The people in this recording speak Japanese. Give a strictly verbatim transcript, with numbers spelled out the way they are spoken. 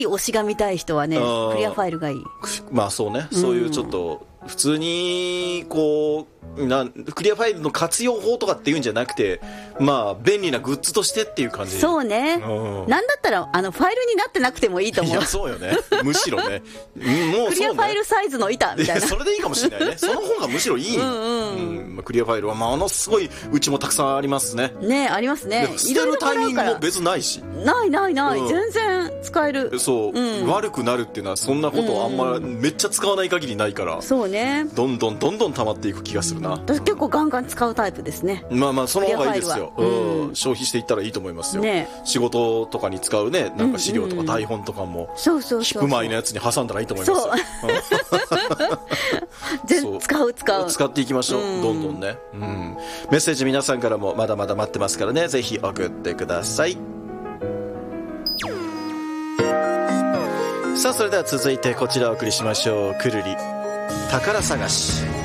推しが見たい人はねクリアファイルがいい。 まあそうね、そういうちょっと普通にこうなクリアファイルの活用法とかっていうんじゃなくて、まあ便利なグッズとしてっていう感じ。 そうね、 うん、 なんだったらあのファイルになってなくてもいいと思う。 いやそうよね、むしろねもうそうね、 クリアファイルサイズの板みたいな、 それでいいかもしれないね。その方がむしろいい。うん、うんうん、クリアファイルはものすごいうちもたくさんありますね。 ね、ありますね。 捨てるタイミングも別ないし、 ないないない、うん、全然使える。 そう、うん、悪くなるっていうのはそんなことあんまめっちゃ使わない限りないから、 そうね、どんどんどんどん溜まっていく気がするな。 私結構ガンガン使うタイプですね。 まあまあその方がいいですよ、うん、消費していったらいいと思いますよ、ね、仕事とかに使うね、なんか資料とか台本とかもヒップマイのやつに挟んだらいいと思いますよ。 全使う使う使っていきましょう、うん、どんどんね、うん、メッセージ皆さんからもまだまだ待ってますからね、ぜひ送ってください。さあそれでは続いてこちらをお送りしましょう。くるり宝探し。